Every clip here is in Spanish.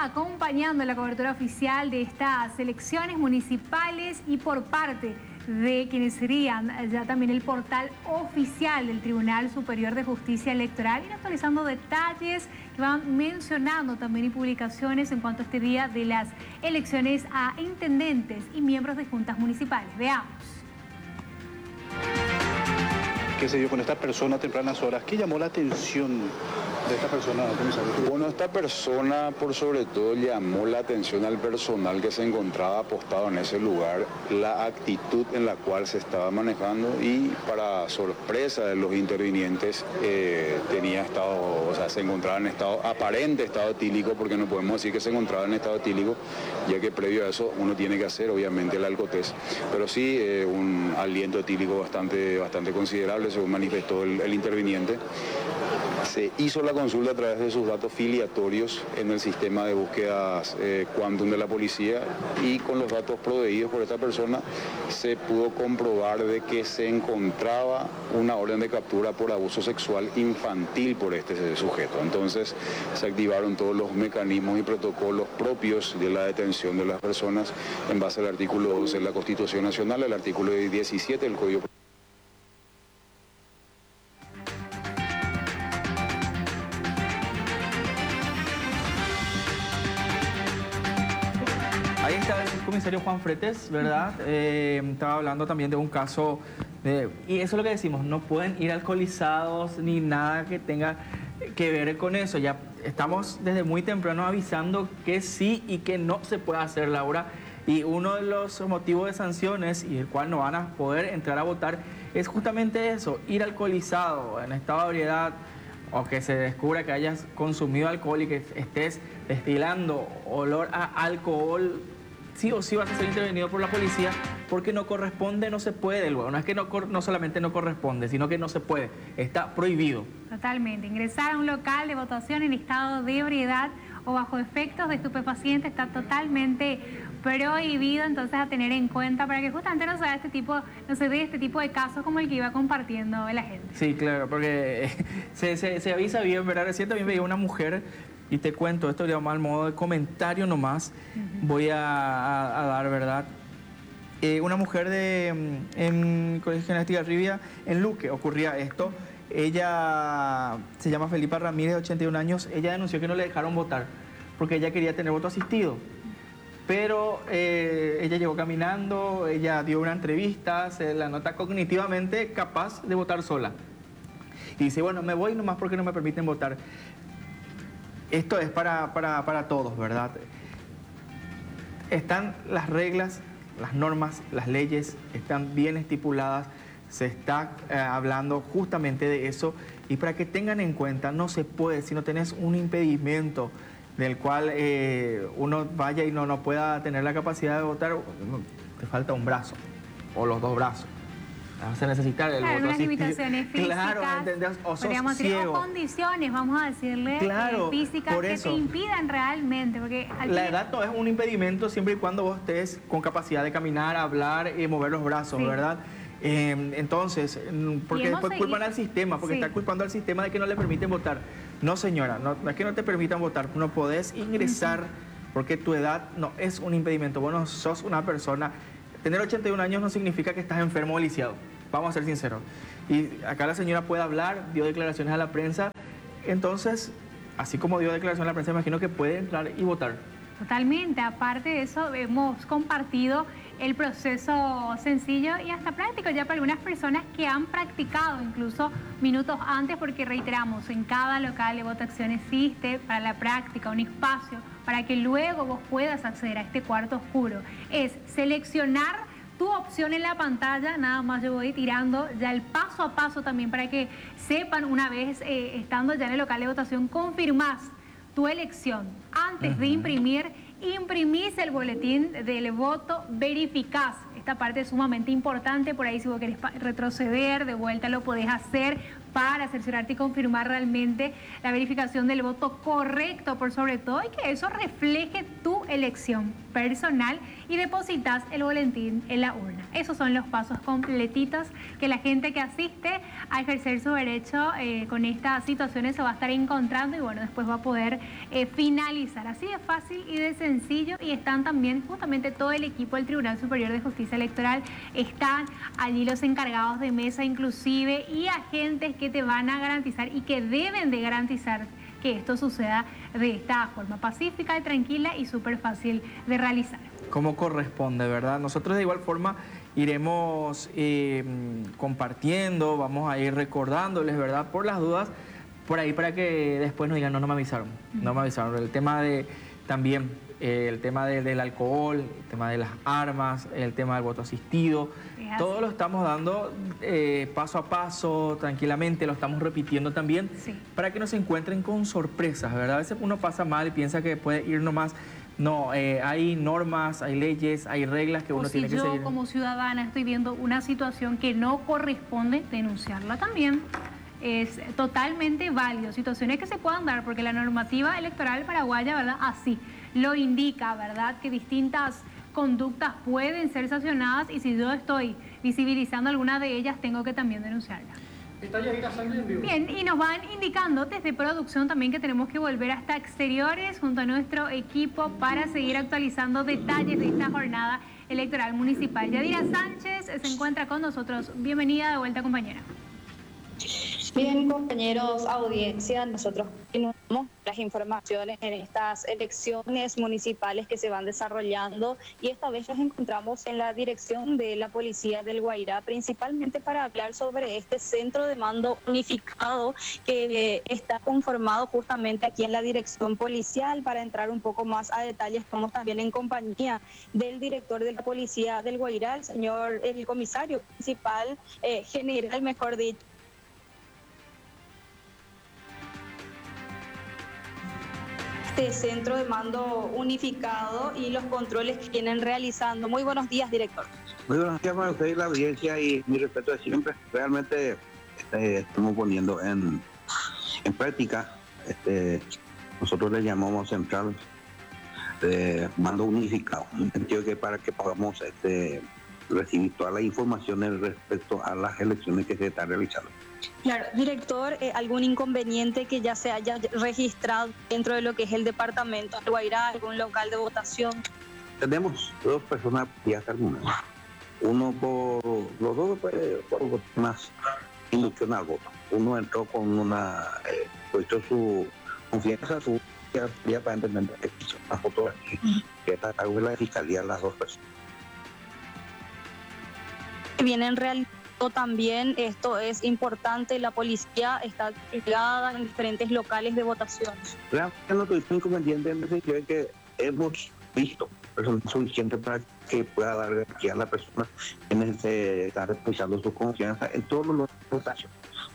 acompañando la cobertura oficial de estas elecciones municipales y por parte de quienes serían ya también el portal oficial del Tribunal Superior de Justicia Electoral, y actualizando detalles que van mencionando también y publicaciones en cuanto a este día de las elecciones a intendentes y miembros de juntas municipales. Veamos. ¿Qué se dio con esta persona a tempranas horas? ¿Qué llamó la atención de esta persona, comisario? Bueno, esta persona por sobre todo llamó la atención al personal que se encontraba apostado en ese lugar, la actitud en la cual se estaba manejando, y para sorpresa de los intervinientes se encontraba en aparente estado etílico, porque no podemos decir que se encontraba en estado etílico, ya que previo a eso uno tiene que hacer obviamente el alcotest, pero sí un aliento etílico bastante considerable, según manifestó el interviniente. Se hizo la consulta a través de sus datos filiatorios en el sistema de búsquedas Quantum de la policía, y con los datos proveídos por esta persona se pudo comprobar de que se encontraba una orden de captura por abuso sexual infantil por este sujeto. Entonces se activaron todos los mecanismos y protocolos propios de la detención de las personas en base al artículo 12 de la Constitución Nacional, el artículo 17 del Código. Ahí está el comisario Juan Fretes, ¿verdad? Estaba hablando también de un caso, y eso es lo que decimos, no pueden ir alcoholizados ni nada que tenga que ver con eso. Ya estamos desde muy temprano avisando que sí y que no se puede hacer, Laura. Y uno de los motivos de sanciones y el cual no van a poder entrar a votar es justamente eso, ir alcoholizado, en estado de ebriedad, o que se descubra que hayas consumido alcohol y que estés destilando olor a alcohol. Sí o sí vas a ser intervenido por la policía, porque no corresponde, no se puede. Luego, no es que no solamente no corresponde, sino que no se puede, está prohibido. Totalmente. Ingresar a un local de votación en estado de ebriedad o bajo efectos de estupefacientes está totalmente prohibido, entonces a tener en cuenta para que justamente no se dé este tipo de casos como el que iba compartiendo la gente. Sí, claro, porque se avisa bien, ¿verdad? Recién también veía una mujer, y te cuento, esto digamos al modo de comentario nomás, voy a dar, ¿verdad? Una mujer en Colegio General Estigarribia, en Luque, ocurría esto. Ella se llama Felipa Ramírez, de 81 años. Ella denunció que no le dejaron votar porque ella quería tener voto asistido. Pero ella llegó caminando, ella dio una entrevista, se la nota cognitivamente capaz de votar sola. Y dice, bueno, me voy nomás porque no me permiten votar. Esto es para todos, ¿verdad? Están las reglas, las normas, las leyes, están bien estipuladas, se está hablando justamente de eso, y para que tengan en cuenta, no se puede, si no tenés un impedimento del cual uno vaya y no pueda tener la capacidad de votar, te falta un brazo o los dos brazos. Vas a necesitar el voto unas asistido. limitaciones físicas, claro, ¿entendés? O sos ciego. O condiciones, vamos a decirle, claro, físicas que te impidan realmente. Porque la edad no es un impedimento siempre y cuando vos estés con capacidad de caminar, hablar y mover los brazos, ¿verdad? Entonces, porque después culpan al sistema, porque está culpando al sistema de que no le permiten votar. No, señora, no es que no te permitan votar, no podés ingresar porque tu edad no es un impedimento. Vos no sos una persona. Tener 81 años no significa que estás enfermo o lisiado, vamos a ser sinceros. Y acá la señora puede hablar, dio declaraciones a la prensa, entonces, así como dio declaraciones a la prensa, imagino que puede entrar y votar. Totalmente, aparte de eso, hemos compartido el proceso sencillo y hasta práctico ya para algunas personas que han practicado incluso minutos antes, porque reiteramos, en cada local de votación existe para la práctica un espacio para que luego vos puedas acceder a este cuarto oscuro. Es seleccionar tu opción en la pantalla, nada más yo voy tirando ya el paso a paso también para que sepan, una vez estando ya en el local de votación, confirmás tu elección. Antes de imprimir, imprimís el boletín del voto, verificás. Esta parte es sumamente importante, por ahí si vos querés retroceder, de vuelta lo podés hacer, para cerciorarte y confirmar realmente la verificación del voto correcto por sobre todo y que eso refleje tu elección personal y depositas el boletín en la urna. Esos son los pasos completitos que la gente que asiste a ejercer su derecho con estas situaciones se va a estar encontrando y bueno, después va a poder finalizar. Así de fácil y de sencillo y están también justamente todo el equipo del Tribunal Superior de Justicia Electoral, están allí los encargados de mesa inclusive y agentes que te van a garantizar y que deben de garantizar que esto suceda de esta forma pacífica, tranquila y súper fácil de realizar. Como corresponde, ¿verdad? Nosotros de igual forma iremos compartiendo, vamos a ir recordándoles, ¿verdad? Por las dudas, por ahí para que después nos digan, no me avisaron, no me avisaron. El tema de también, el tema del alcohol, el tema de las armas, el tema del voto asistido, todo lo estamos dando paso a paso, tranquilamente, lo estamos repitiendo también, para que no se encuentren con sorpresas, ¿verdad? A veces uno pasa mal y piensa que puede ir nomás. No, hay normas, hay leyes, hay reglas que uno tiene que seguir. Yo como ciudadana estoy viendo una situación que no corresponde, denunciarla también. Es totalmente válido, situaciones que se puedan dar, porque la normativa electoral paraguaya, ¿verdad? Así lo indica, ¿verdad? Que distintas conductas pueden ser sancionadas y si yo estoy visibilizando alguna de ellas, tengo que también denunciarla. Está Yajira Sánchez en vivo. Bien, y nos van indicando desde producción también que tenemos que volver hasta exteriores junto a nuestro equipo para seguir actualizando detalles de esta jornada electoral municipal. Yadira Sánchez se encuentra con nosotros. Bienvenida de vuelta, compañera. Bien, compañeros, audiencia, nosotros continuamos las informaciones en estas elecciones municipales que se van desarrollando y esta vez nos encontramos en la dirección de la Policía del Guairá, principalmente para hablar sobre este centro de mando unificado que está conformado justamente aquí en la dirección policial. Para entrar un poco más a detalles, estamos también en compañía del director de la Policía del Guairá, el comisario principal, general, mejor dicho, centro de mando unificado y los controles que vienen realizando. Muy buenos días, director. Muy buenos días para usted y la audiencia y mi respeto de siempre. Realmente estamos poniendo en práctica, nosotros le llamamos central de mando unificado, en el sentido que para que podamos recibir todas las informaciones respecto a las elecciones que se están realizando. Claro, director, ¿algún inconveniente que ya se haya registrado dentro de lo que es el departamento de Guairá, algún local de votación? Tenemos 2 personas ya terminadas. Uno los dos por más inducción al voto. Uno entró con puesto su confianza, su ya para entender la fotografía, que está a cargo de la fiscalía, las 2 personas. Vienen realizando también, esto es importante, la policía está desplegada en diferentes locales de votación. Realmente no tuvimos inconveniente en el sentido de que hemos visto personas suficientes para que pueda dar garantía a la persona que está realizando su confianza en todos los votaciones.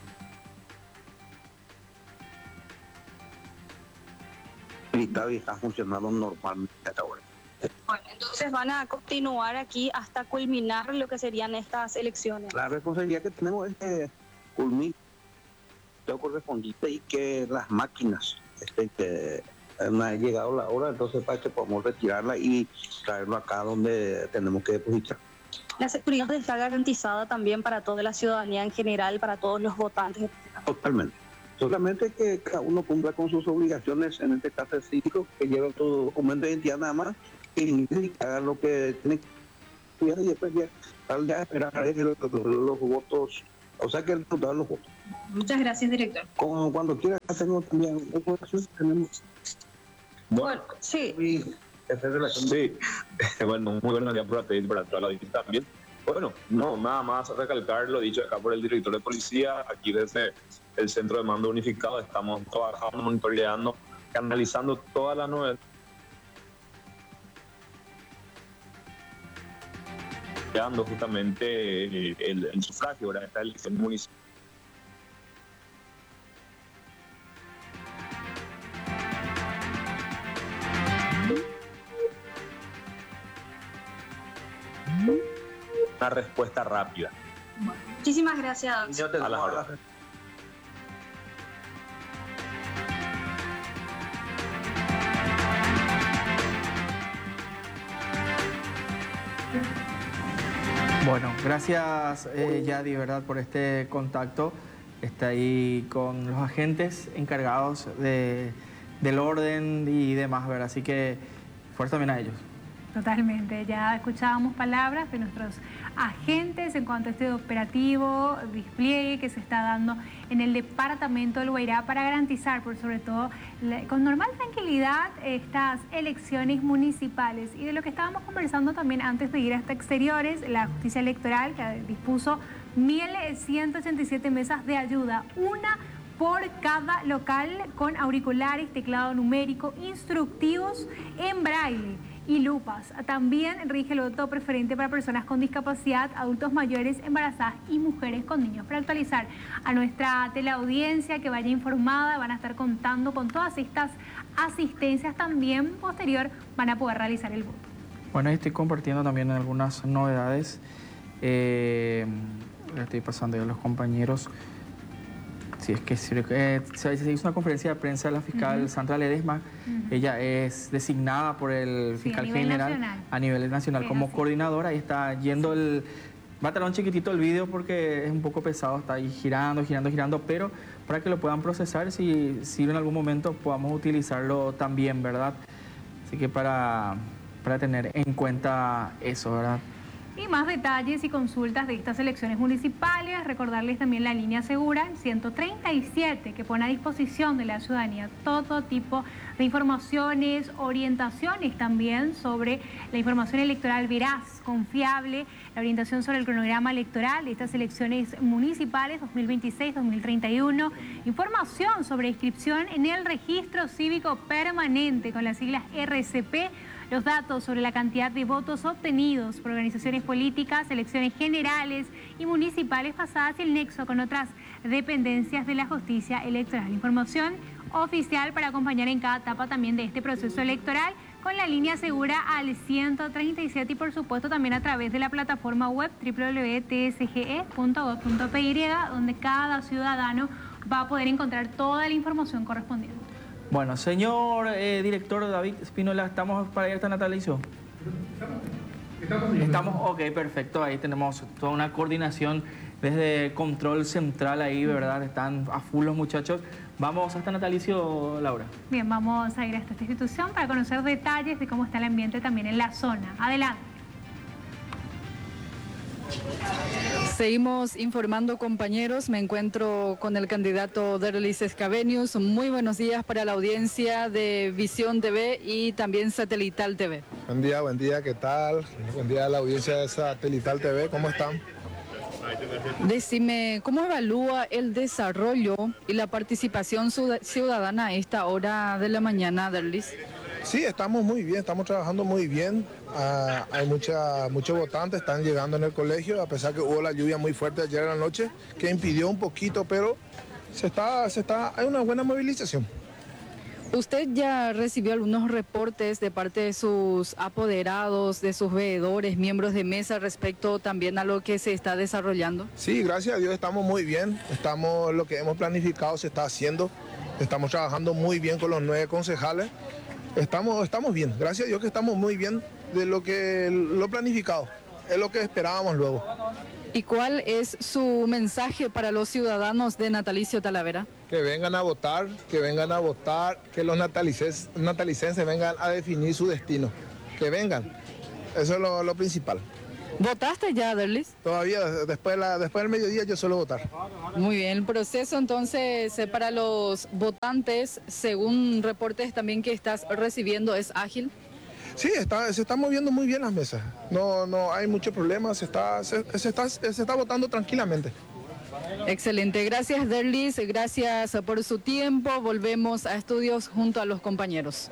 Y está funcionando normalmente hasta ahora. Bueno, entonces van a continuar aquí hasta culminar lo que serían estas elecciones. La responsabilidad que tenemos es que culmine lo correspondiente y que las máquinas que no ha llegado la hora, entonces para que podamos retirarla y traerlo acá donde tenemos que depositar. La seguridad está garantizada también para toda la ciudadanía en general, para todos los votantes. Totalmente. Solamente que cada uno cumpla con sus obligaciones, en este caso el cívico, que lleva su documento de identidad nada más, y haga lo que tiene que estudiar y después ya esperar los votos, o sea que el resultado de los votos. Muchas gracias, director. Cuando quiera tenemos también tenemos. Bueno, sí. Sí, bueno, muy buenos días para toda la audiencia también. Bueno, no, nada más recalcar lo dicho acá por el director de policía. Aquí desde el centro de mando unificado estamos trabajando, monitoreando, analizando todas las novedades. Justamente el sufragio de esta elección municipal. Una respuesta rápida. Muchísimas gracias. A las horas. Bueno, gracias Yadi, ¿verdad?, por este contacto. Está ahí con los agentes encargados del orden y demás, ¿verdad? Así que fuerza también a ellos. Totalmente, ya escuchábamos palabras de nuestros agentes en cuanto a este operativo, despliegue que se está dando en el departamento del Guairá para garantizar, por sobre todo, con normal tranquilidad, estas elecciones municipales. Y de lo que estábamos conversando también antes de ir hasta exteriores, la justicia electoral que dispuso 1.187 mesas de ayuda, una por cada local, con auriculares, teclado numérico, instructivos en braille y lupas. También rige el voto preferente para personas con discapacidad, adultos mayores, embarazadas y mujeres con niños. Para actualizar a nuestra teleaudiencia que vaya informada, van a estar contando con todas estas asistencias. También posterior van a poder realizar el voto. Bueno, estoy compartiendo también algunas novedades. Le estoy pasando ya a los compañeros. Sí, es que se hizo una conferencia de prensa de la fiscal Sandra Ledesma. Ella es designada por el fiscal general a nivel nacional como coordinadora y está yendo va a tardar un chiquitito el vídeo porque es un poco pesado, está ahí girando, pero para que lo puedan procesar, si en algún momento podamos utilizarlo también, ¿verdad? Así que para tener en cuenta eso, ¿verdad? Y más detalles y consultas de estas elecciones municipales, recordarles también la línea segura 137 que pone a disposición de la ciudadanía todo tipo de informaciones, orientaciones también sobre la información electoral veraz, confiable, la orientación sobre el cronograma electoral de estas elecciones municipales 2026-2031, información sobre inscripción en el registro cívico permanente con las siglas RCP, los datos sobre la cantidad de votos obtenidos por organizaciones políticas, elecciones generales y municipales pasadas y el nexo con otras dependencias de la justicia electoral. Información oficial para acompañar en cada etapa también de este proceso electoral con la línea segura al 137 y por supuesto también a través de la plataforma web www.tsge.gov.py, donde cada ciudadano va a poder encontrar toda la información correspondiente. Bueno, señor director David Espínola, ¿estamos para ir hasta natalicio? Estamos, ok, perfecto. Ahí tenemos toda una coordinación desde control central ahí, ¿verdad? Están a full los muchachos. Vamos hasta natalicio, Laura. Bien, vamos a ir hasta esta institución para conocer detalles de cómo está el ambiente también en la zona. Adelante. Seguimos informando, compañeros. Me encuentro con el candidato Derlis Escavenius. Muy buenos días para la audiencia de Visión TV y también Satelital TV. Buen día, ¿qué tal? Buen día a la audiencia de Satelital TV, ¿cómo están? Decime, ¿cómo evalúa el desarrollo y la participación ciudadana a esta hora de la mañana, Derlis? Sí, estamos muy bien, estamos trabajando muy bien. Hay muchos votantes, están llegando en el colegio, a pesar que hubo la lluvia muy fuerte ayer en la noche, que impidió un poquito, pero hay una buena movilización. ¿Usted ya recibió algunos reportes de parte de sus apoderados, de sus veedores, miembros de mesa respecto también a lo que se está desarrollando? Sí, gracias a Dios estamos muy bien, lo que hemos planificado se está haciendo, estamos trabajando muy bien con los 9 concejales. Estamos bien, gracias a Dios que estamos muy bien de lo planificado, es lo que esperábamos luego. ¿Y cuál es su mensaje para los ciudadanos de Natalicio Talavera? Que vengan a votar, que los natalicenses vengan a definir su destino, que vengan, eso es lo principal. ¿Votaste ya, Derlis? Todavía, después del mediodía yo suelo votar. Muy bien, el proceso entonces para los votantes, según reportes también que estás recibiendo, ¿es ágil? Sí, se están moviendo muy bien las mesas, no hay muchos problemas, se está votando tranquilamente. Excelente, gracias Derlis, gracias por su tiempo, volvemos a estudios junto a los compañeros.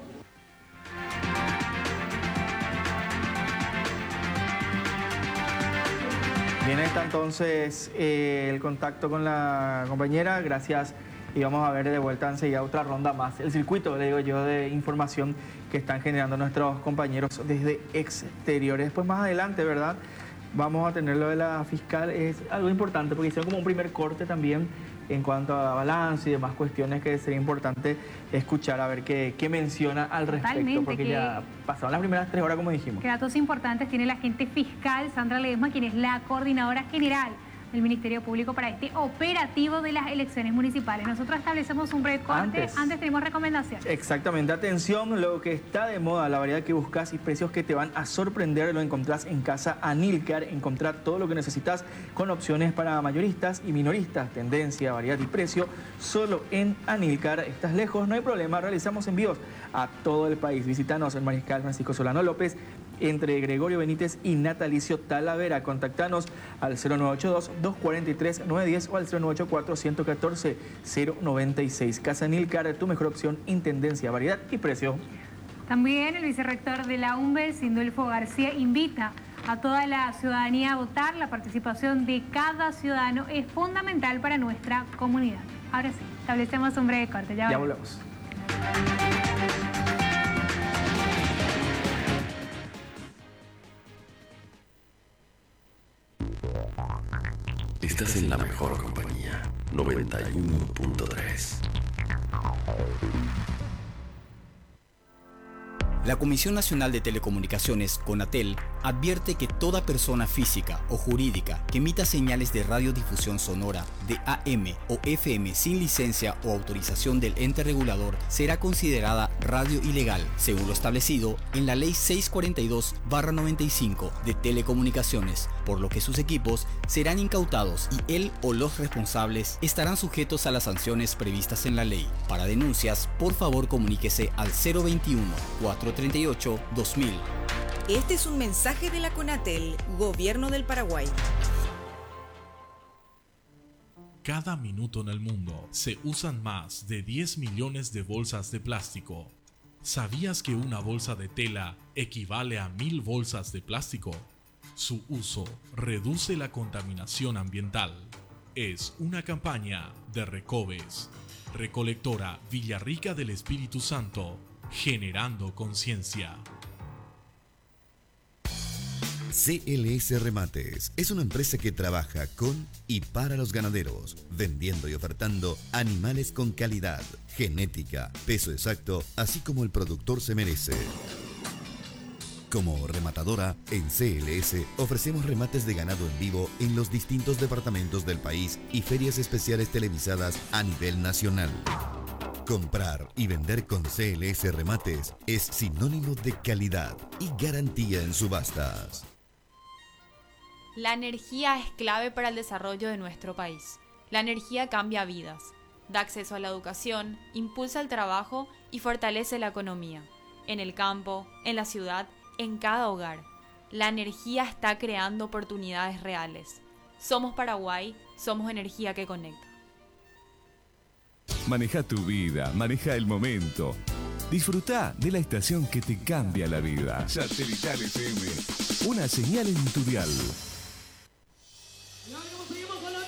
Bien, está entonces el contacto con la compañera, gracias, y vamos a ver de vuelta enseguida otra ronda más. El circuito, le digo yo, de información que están generando nuestros compañeros desde exteriores. Después más adelante, ¿verdad? Vamos a tener lo de la fiscal, es algo importante porque hicieron como un primer corte también en cuanto a balance y demás cuestiones que sería importante escuchar, a ver qué menciona al respecto, porque ya pasaron las primeras 3 horas, como dijimos. ¿Qué datos importantes tiene la agente fiscal Sandra Ledesma, quien es la coordinadora general del Ministerio Público para este operativo de las elecciones municipales? Nosotros establecemos un breve corte, antes tenemos recomendaciones. Exactamente, atención, lo que está de moda, la variedad que buscas y precios que te van a sorprender, lo encontrás en Casa Anilcar. Encontrar todo lo que necesitas con opciones para mayoristas y minoristas, tendencia, variedad y precio, solo en Anilcar. Estás lejos, no hay problema, realizamos envíos a todo el país. Visítanos en Mariscal Francisco Solano López, entre Gregorio Benítez y Natalicio Talavera. Contactanos al 0982-243-910 o al 0984-114-096. Casa Anilcar, tu mejor opción, intendencia, variedad y precio. También el vicerrector de la UNVE, Sindulfo García, invita a toda la ciudadanía a votar. La participación de cada ciudadano es fundamental para nuestra comunidad. Ahora sí, establecemos un breve corte. Ya volvemos. Estás en la mejor compañía, 91.3. La Comisión Nacional de Telecomunicaciones, CONATEL, advierte que toda persona física o jurídica que emita señales de radiodifusión sonora de AM o FM sin licencia o autorización del ente regulador será considerada radio ilegal, según lo establecido en la Ley 642/95 de Telecomunicaciones, por lo que sus equipos serán incautados y él o los responsables estarán sujetos a las sanciones previstas en la ley. Para denuncias, por favor comuníquese al 021-438-2000. Este es un mensaje de la CONATEL, Gobierno del Paraguay. Cada minuto en el mundo se usan más de 10 millones de bolsas de plástico. ¿Sabías que una bolsa de tela equivale a 1000 bolsas de plástico? Su uso reduce la contaminación ambiental. Es una campaña de Recoves, Recolectora Villarrica del Espíritu Santo, generando conciencia. CLS Remates es una empresa que trabaja con y para los ganaderos, vendiendo y ofertando animales con calidad, genética, peso exacto, así como el productor se merece. Como rematadora, en CLS ofrecemos remates de ganado en vivo en los distintos departamentos del país y ferias especiales televisadas a nivel nacional. Comprar y vender con CLS Remates es sinónimo de calidad y garantía en subastas. La energía es clave para el desarrollo de nuestro país. La energía cambia vidas, da acceso a la educación, impulsa el trabajo y fortalece la economía. En el campo, en la ciudad, en cada hogar. La energía está creando oportunidades reales. Somos Paraguay, somos energía que conecta. Maneja tu vida, maneja el momento. Disfruta de la estación que te cambia la vida. Satelital FM, una señal en tu dial. Seguimos con la